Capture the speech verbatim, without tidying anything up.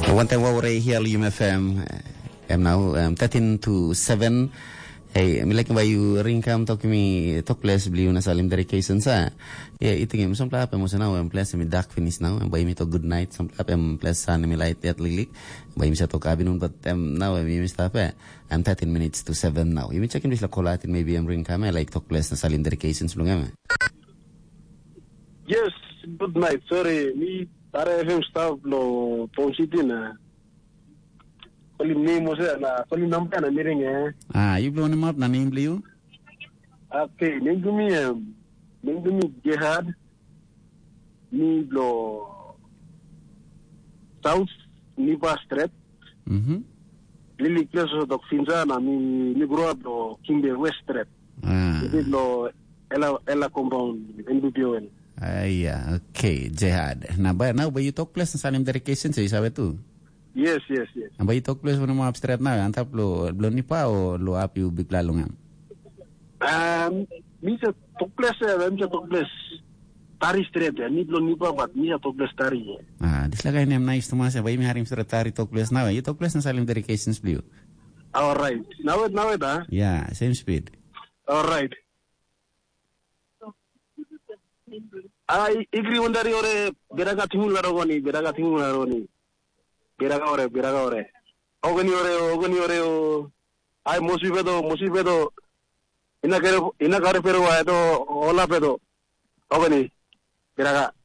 One time over here, U M F M. I'm now um, thirteen to seven. Hey, mi like bayu ring kam to kimi to place beliu na salim dedication sa. Yeah, itu game some plap mo sa now em place mi dark finish now. Bayu mi to good night some plap em place sa mi light yet lilik. Bayu mi sa to cabin but um, now mi mi stop eh. I'm thirteen minutes to seven now. You mi check in bis la kolat maybe em ring kam like to place na salim dedications lunga. Yes, good night. Sorry, me tare F M staff lo positina. Kali name mo sa na kali nampa na miring eh. Ah, you blow him up na name beliu? Okay, name to me um, name to me Jihad. Ni blow South Nipa Street. Mhm. Lili place dok finza na mi mi grow up do Kimbe West Street. Ah. Itu lo ela ela compound N B P O N. Ah, yeah, okay, Jihad. Na ba na ba you talk place na salim dedication sa isabe tu? Yes, yes, yes. Ang ba you talk place mo na mga abstract na antap lo lo ni pa o lo api ubik lalo nga? Um, misa talk place eh, misa talk place Tari Street eh, ni lo ni pa but misa talk place Tari eh. Ah, dis lagay niyam nice tumas ba yung harim sa Tari talk place na you talk place na salim dedications blue. All right. Now it now it ah. Yeah, same speed. All right. Ay, igri wondari ore beraga timul larogoni, beraga timul larogoni. Beraga ore, beraga ore. Ogoni ore, ogoni ore o. Ay, mosi pedo, mosi pedo. Ina kare, ina kare pero wa edo, ola pedo. Ogoni, beraga.